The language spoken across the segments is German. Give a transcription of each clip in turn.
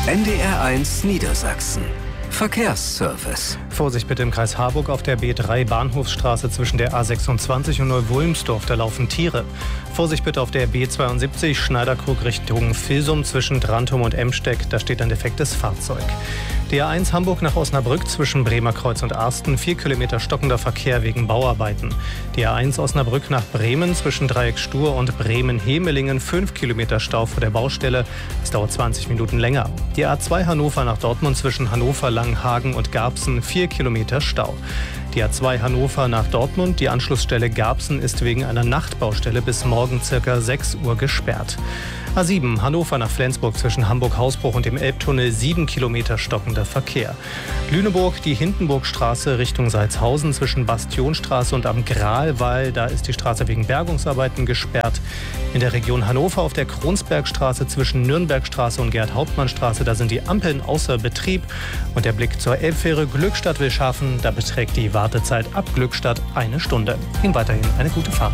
NDR1 Niedersachsen. Verkehrsservice. Vorsicht bitte im Kreis Harburg auf der B3 Bahnhofsstraße zwischen der A26 und Neu-Wulmsdorf, da laufen Tiere. Vorsicht bitte auf der B72 Schneiderkrug Richtung Vilsum zwischen Drantum und Emsteck, da steht ein defektes Fahrzeug. Die A1 Hamburg nach Osnabrück zwischen Bremerkreuz und Arsten, 4 Kilometer stockender Verkehr wegen Bauarbeiten. Die A1 Osnabrück nach Bremen zwischen Dreieck Stur und Bremen-Hemelingen, 5 Kilometer Stau vor der Baustelle. Es dauert 20 Minuten länger. Die A2 Hannover nach Dortmund zwischen Hannover, Langenhagen und Garbsen, 4 Kilometer Stau. Die A2 Hannover nach Dortmund, die Anschlussstelle Garbsen ist wegen einer Nachtbaustelle bis morgen ca. 6 Uhr gesperrt. A7 Hannover nach Flensburg zwischen Hamburg-Hausbruch und dem Elbtunnel, 7 Kilometer stockender Verkehr. Lüneburg, die Hindenburgstraße Richtung Salzhausen zwischen Bastionstraße und am Graalwall, da ist die Straße wegen Bergungsarbeiten gesperrt. In der Region Hannover auf der Kronsbergstraße zwischen Nürnbergstraße und Gerd-Hauptmann-Straße, da sind die Ampeln außer Betrieb. Und der Blick zur Elbfähre Glückstadt-Wilschafen, da beträgt die Wartezeit ab Glückstadt 1 Stunde. Ihnen weiterhin eine gute Fahrt.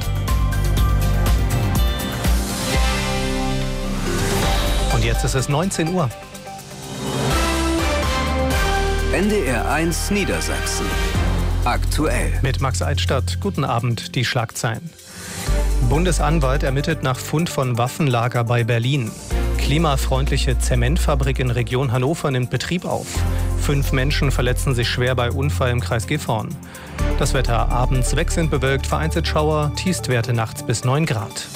Und jetzt ist es 19 Uhr. NDR1 Niedersachsen. Aktuell. Mit Max Altstadt. Guten Abend, die Schlagzeilen. Bundesanwalt ermittelt nach Fund von Waffenlager bei Berlin. Klimafreundliche Zementfabrik in Region Hannover nimmt Betrieb auf. 5 Menschen verletzen sich schwer bei Unfall im Kreis Gifhorn. Das Wetter abends wechselnd bewölkt, vereinzelt Schauer, Tiefstwerte nachts bis 9 Grad.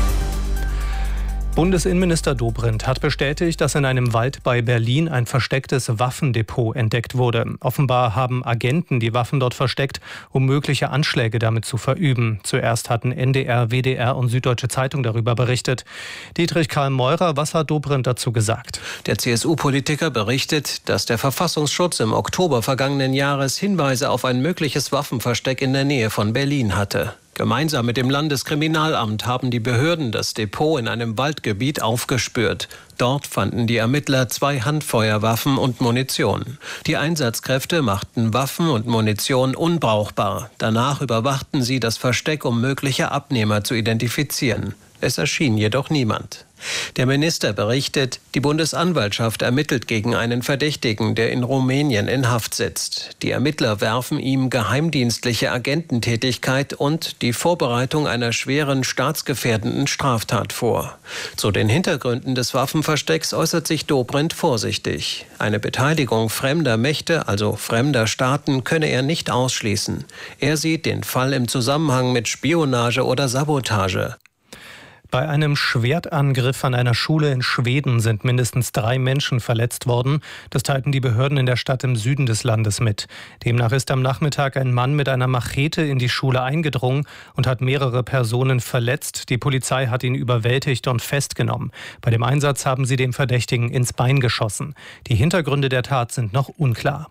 Bundesinnenminister Dobrindt hat bestätigt, dass in einem Wald bei Berlin ein verstecktes Waffendepot entdeckt wurde. Offenbar haben Agenten die Waffen dort versteckt, um mögliche Anschläge damit zu verüben. Zuerst hatten NDR, WDR und Süddeutsche Zeitung darüber berichtet. Dietrich Karl Meurer, was hat Dobrindt dazu gesagt? Der CSU-Politiker berichtet, dass der Verfassungsschutz im Oktober vergangenen Jahres Hinweise auf ein mögliches Waffenversteck in der Nähe von Berlin hatte. Gemeinsam mit dem Landeskriminalamt haben die Behörden das Depot in einem Waldgebiet aufgespürt. Dort fanden die Ermittler 2 Handfeuerwaffen und Munition. Die Einsatzkräfte machten Waffen und Munition unbrauchbar. Danach überwachten sie das Versteck, um mögliche Abnehmer zu identifizieren. Es erschien jedoch niemand. Der Minister berichtet, die Bundesanwaltschaft ermittelt gegen einen Verdächtigen, der in Rumänien in Haft sitzt. Die Ermittler werfen ihm geheimdienstliche Agententätigkeit und die Vorbereitung einer schweren staatsgefährdenden Straftat vor. Zu den Hintergründen des Waffenverstecks äußert sich Dobrindt vorsichtig. Eine Beteiligung fremder Mächte, also fremder Staaten, könne er nicht ausschließen. Er sieht den Fall im Zusammenhang mit Spionage oder Sabotage. Bei einem Schwertangriff an einer Schule in Schweden sind mindestens 3 Menschen verletzt worden. Das teilten die Behörden in der Stadt im Süden des Landes mit. Demnach ist am Nachmittag ein Mann mit einer Machete in die Schule eingedrungen und hat mehrere Personen verletzt. Die Polizei hat ihn überwältigt und festgenommen. Bei dem Einsatz haben sie dem Verdächtigen ins Bein geschossen. Die Hintergründe der Tat sind noch unklar.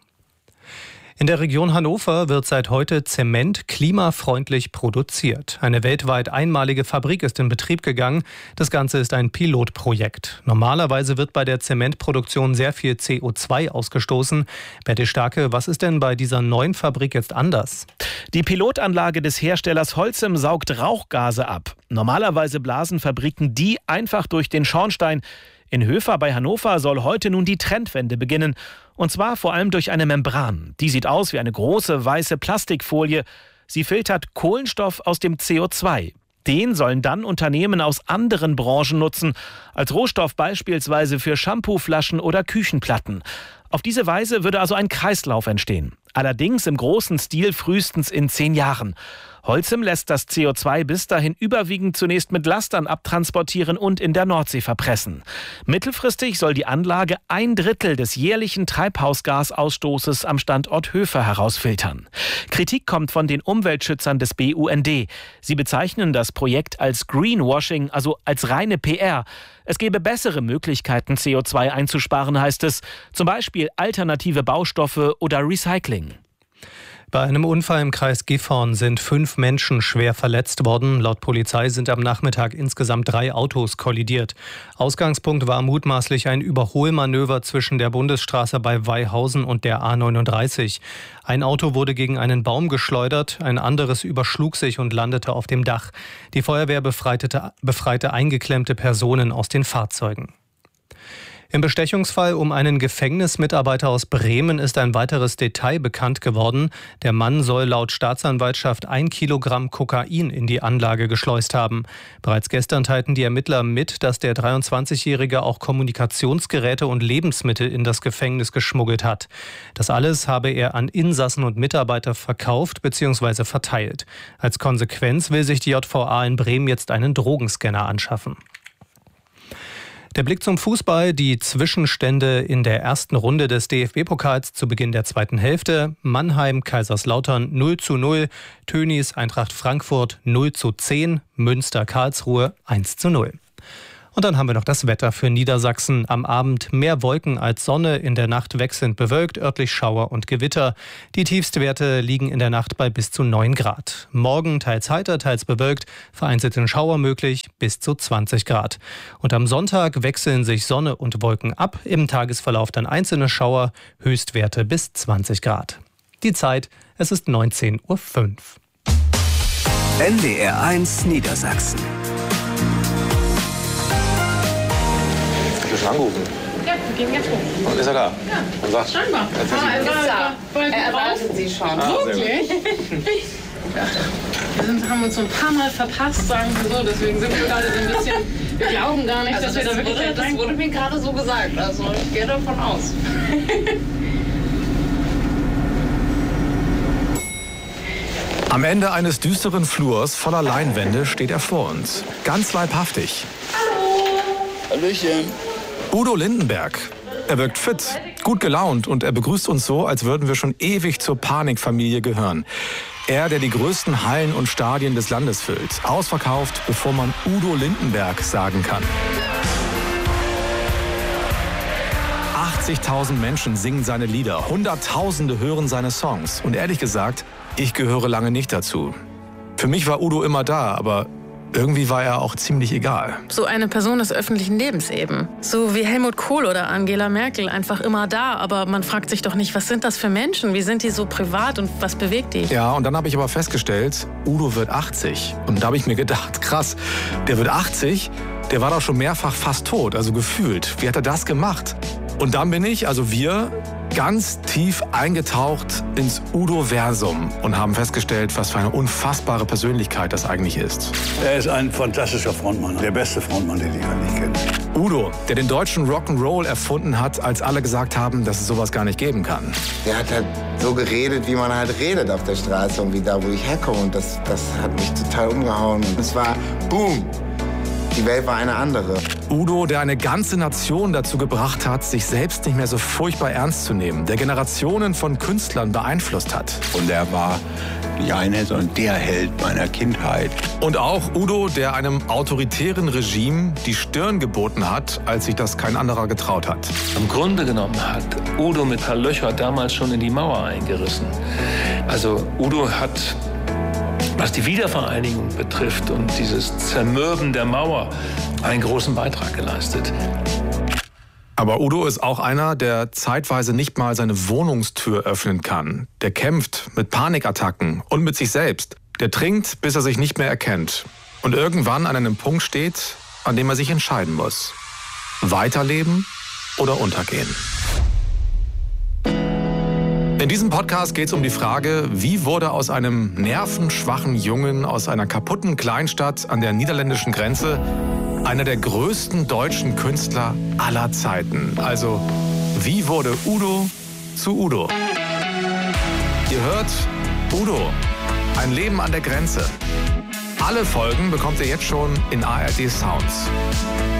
In der Region Hannover wird seit heute Zement klimafreundlich produziert. Eine weltweit einmalige Fabrik ist in Betrieb gegangen. Das Ganze ist ein Pilotprojekt. Normalerweise wird bei der Zementproduktion sehr viel CO2 ausgestoßen. Bertil Starke, was ist denn bei dieser neuen Fabrik jetzt anders? Die Pilotanlage des Herstellers Holcim saugt Rauchgase ab. Normalerweise blasen Fabriken die einfach durch den Schornstein. In Höfer bei Hannover soll heute nun die Trendwende beginnen. Und zwar vor allem durch eine Membran. Die sieht aus wie eine große weiße Plastikfolie. Sie filtert Kohlenstoff aus dem CO2. Den sollen dann Unternehmen aus anderen Branchen nutzen, als Rohstoff beispielsweise für Shampooflaschen oder Küchenplatten. Auf diese Weise würde also ein Kreislauf entstehen. Allerdings im großen Stil frühestens in 10 Jahren. Holcim lässt das CO2 bis dahin überwiegend zunächst mit Lastern abtransportieren und in der Nordsee verpressen. Mittelfristig soll die Anlage 1/3 des jährlichen Treibhausgasausstoßes am Standort Höfer herausfiltern. Kritik kommt von den Umweltschützern des BUND. Sie bezeichnen das Projekt als Greenwashing, also als reine PR. Es gebe bessere Möglichkeiten, CO2 einzusparen, heißt es. Zum Beispiel alternative Baustoffe oder Recycling. Bei einem Unfall im Kreis Gifhorn sind 5 Menschen schwer verletzt worden. Laut Polizei sind am Nachmittag insgesamt 3 Autos kollidiert. Ausgangspunkt war mutmaßlich ein Überholmanöver zwischen der Bundesstraße bei Weihausen und der A39. Ein Auto wurde gegen einen Baum geschleudert, ein anderes überschlug sich und landete auf dem Dach. Die Feuerwehr befreite eingeklemmte Personen aus den Fahrzeugen. Im Bestechungsfall um einen Gefängnismitarbeiter aus Bremen ist ein weiteres Detail bekannt geworden. Der Mann soll laut Staatsanwaltschaft 1 Kilogramm Kokain in die Anlage geschleust haben. Bereits gestern teilten die Ermittler mit, dass der 23-Jährige auch Kommunikationsgeräte und Lebensmittel in das Gefängnis geschmuggelt hat. Das alles habe er an Insassen und Mitarbeiter verkauft bzw. verteilt. Als Konsequenz will sich die JVA in Bremen jetzt einen Drogenscanner anschaffen. Der Blick zum Fußball, die Zwischenstände in der ersten Runde des DFB-Pokals zu Beginn der zweiten Hälfte. Mannheim, Kaiserslautern 0:0, Tönnies, Eintracht Frankfurt 0:10, Münster, Karlsruhe 1:0. Und dann haben wir noch das Wetter für Niedersachsen. Am Abend mehr Wolken als Sonne, in der Nacht wechselnd bewölkt, örtlich Schauer und Gewitter. Die Tiefstwerte liegen in der Nacht bei bis zu 9 Grad. Morgen teils heiter, teils bewölkt, vereinzelte Schauer möglich, bis zu 20 Grad. Und am Sonntag wechseln sich Sonne und Wolken ab. Im Tagesverlauf dann einzelne Schauer, Höchstwerte bis 20 Grad. Die Zeit, es ist 19:05 Uhr. NDR1 Niedersachsen. Angerufen. Ja, wir gehen jetzt hoch. Und ist er da? Ja, und sagt, scheinbar. Er erwartet Sie schon. Wirklich? Wir haben uns so ein paar Mal verpasst, sagen wir so. Deswegen sind wir gerade so ein bisschen... Wir glauben gar nicht, dass wir da wirklich... Das wurde mir gerade so gesagt. Also ich gehe davon aus. Am Ende eines düsteren Flurs voller Leinwände steht er vor uns. Ganz leibhaftig. Hallo. Hallöchen. Udo Lindenberg. Er wirkt fit, gut gelaunt und er begrüßt uns so, als würden wir schon ewig zur Panikfamilie gehören. Er, der die größten Hallen und Stadien des Landes füllt. Ausverkauft, bevor man Udo Lindenberg sagen kann. 80.000 Menschen singen seine Lieder, Hunderttausende hören seine Songs. Und ehrlich gesagt, ich gehöre lange nicht dazu. Für mich war Udo immer da, aber irgendwie war er auch ziemlich egal. So eine Person des öffentlichen Lebens eben. So wie Helmut Kohl oder Angela Merkel, einfach immer da. Aber man fragt sich doch nicht, was sind das für Menschen? Wie sind die so privat und was bewegt die? Ja, und dann habe ich aber festgestellt, Udo wird 80. Und da habe ich mir gedacht, krass, der wird 80, der war doch schon mehrfach fast tot, also gefühlt. Wie hat er das gemacht? Und dann bin ich, also wir, ganz tief eingetaucht ins Udo-Versum und haben festgestellt, was für eine unfassbare Persönlichkeit das eigentlich ist. Er ist ein fantastischer Frontmann, der beste Frontmann, den ich eigentlich kenne. Udo, der den deutschen Rock'n'Roll erfunden hat, als alle gesagt haben, dass es sowas gar nicht geben kann. Der hat halt so geredet, wie man halt redet auf der Straße und wie da, wo ich herkomme. Und das hat mich total umgehauen. Und es war boom. Die Welt war eine andere. Udo, der eine ganze Nation dazu gebracht hat, sich selbst nicht mehr so furchtbar ernst zu nehmen, der Generationen von Künstlern beeinflusst hat. Und er war nicht einer, sondern der Held meiner Kindheit. Und auch Udo, der einem autoritären Regime die Stirn geboten hat, als sich das kein anderer getraut hat. Im Grunde genommen hat Udo mit Herr Löcher damals schon in die Mauer eingerissen. Also Udo hat, was die Wiedervereinigung betrifft und dieses Zermürben der Mauer, einen großen Beitrag geleistet. Aber Udo ist auch einer, der zeitweise nicht mal seine Wohnungstür öffnen kann. Der kämpft mit Panikattacken und mit sich selbst. Der trinkt, bis er sich nicht mehr erkennt. Und irgendwann an einem Punkt steht, an dem er sich entscheiden muss. Weiterleben oder untergehen. In diesem Podcast geht es um die Frage, wie wurde aus einem nervenschwachen Jungen aus einer kaputten Kleinstadt an der niederländischen Grenze einer der größten deutschen Künstler aller Zeiten. Also, wie wurde Udo zu Udo? Ihr hört Udo, ein Leben an der Grenze. Alle Folgen bekommt ihr jetzt schon in ARD Sounds.